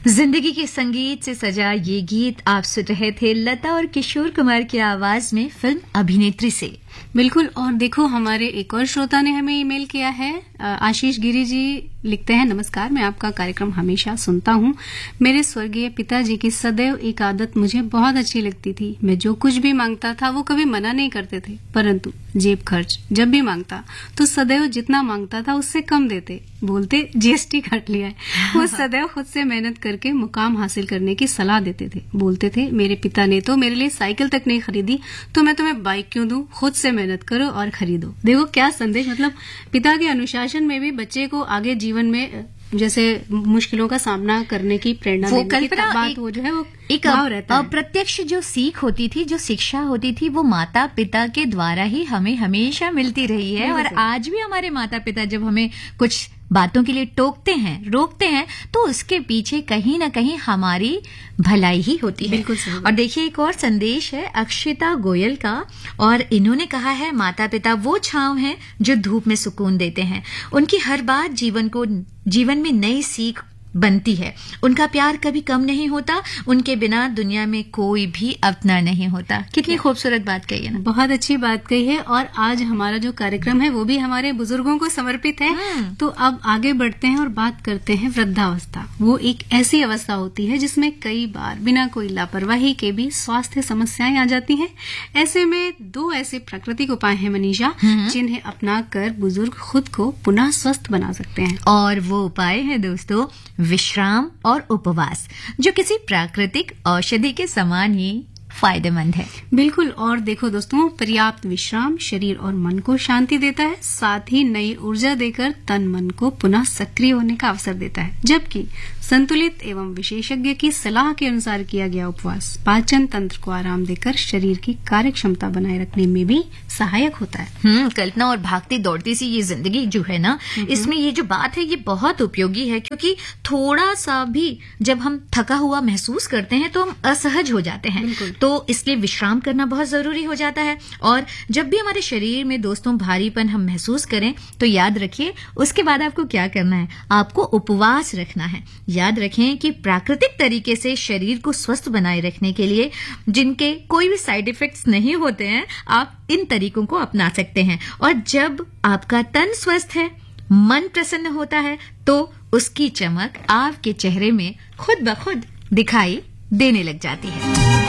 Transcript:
जिंदगी के संगीत से सजा ये गीत आप सुन रहे थे लता और किशोर कुमार की आवाज में फिल्म अभिनेत्री से। बिल्कुल। और देखो, हमारे एक और श्रोता ने हमें ईमेल किया है। आशीष गिरी जी लिखते हैं, नमस्कार, मैं आपका कार्यक्रम हमेशा सुनता हूं। मेरे स्वर्गीय पिताजी की सदैव एक आदत मुझे बहुत अच्छी लगती थी। मैं जो कुछ भी मांगता था वो कभी मना नहीं करते थे, परंतु जेब खर्च जब भी मांगता तो सदैव जितना मांगता था उससे कम देते। बोलते जीएसटी काट लिया है। वो सदैव खुद से मेहनत करके मुकाम हासिल करने की सलाह देते थे। बोलते थे, मेरे पिता ने तो मेरे लिए साइकिल तक नहीं खरीदी, तो मैं तुम्हें बाइक क्यों दूं? खुद से मेहनत करो और खरीदो। देखो क्या संदेश, मतलब पिता के अनुशासन में भी बच्चे को आगे जीवन में जैसे मुश्किलों का सामना करने की प्रेरणा देने की बात, वो जो है वो एक भाव रहता है। अप्रत्यक्ष जो सीख होती थी, जो शिक्षा होती थी, वो माता पिता के द्वारा ही हमें हमेशा मिलती रही है। और आज भी हमारे माता पिता जब हमें कुछ बातों के लिए टोकते हैं, रोकते हैं, तो उसके पीछे कहीं ना कहीं हमारी भलाई ही होती है। बिल्कुल सही। और देखिए, एक और संदेश है अक्षिता गोयल का, और इन्होंने कहा है, माता पिता वो छांव हैं जो धूप में सुकून देते हैं। उनकी हर बात जीवन में नई सीख बनती है। उनका प्यार कभी कम नहीं होता। उनके बिना दुनिया में कोई भी अपना नहीं होता। कितनी खूबसूरत बात कही है ना। बहुत अच्छी बात कही है। और आज हमारा जो कार्यक्रम है वो भी हमारे बुजुर्गों को समर्पित है। तो अब आगे बढ़ते हैं और बात करते हैं वृद्धावस्था। वो एक ऐसी अवस्था होती है जिसमें कई बार बिना कोई लापरवाही के भी स्वास्थ्य समस्याएं आ जाती हैं। ऐसे में दो ऐसे प्राकृतिक उपाय हैं मनीषा, जिन्हें अपना कर बुजुर्ग खुद को पुनः स्वस्थ बना सकते हैं। और वो उपाय है दोस्तों विश्राम और उपवास, जो किसी प्राकृतिक औषधि के समान ही फायदेमंद है। बिल्कुल। और देखो दोस्तों, पर्याप्त विश्राम शरीर और मन को शांति देता है, साथ ही नई ऊर्जा देकर तन मन को पुनः सक्रिय होने का अवसर देता है। जबकि संतुलित एवं विशेषज्ञ की सलाह के अनुसार किया गया उपवास पाचन तंत्र को आराम देकर शरीर की कार्य क्षमता बनाए रखने में भी सहायक होता है। कल्पना, और भागती दौड़ती सी ये जिंदगी जो है ना, इसमें ये जो बात है ये बहुत उपयोगी है, क्योंकि थोड़ा सा भी जब हम थका हुआ महसूस करते हैं तो हम असहज हो जाते हैं। तो इसलिए विश्राम करना बहुत जरूरी हो जाता है। और जब भी हमारे शरीर में दोस्तों भारीपन हम महसूस करें तो याद रखिए, उसके बाद आपको क्या करना है, आपको उपवास रखना है। याद रखें कि प्राकृतिक तरीके से शरीर को स्वस्थ बनाए रखने के लिए, जिनके कोई भी साइड इफेक्ट्स नहीं होते हैं, आप इन तरीकों को अपना सकते हैं। और जब आपका तन स्वस्थ है, मन प्रसन्न होता है, तो उसकी चमक आपके चेहरे में खुद ब खुद दिखाई देने लग जाती है।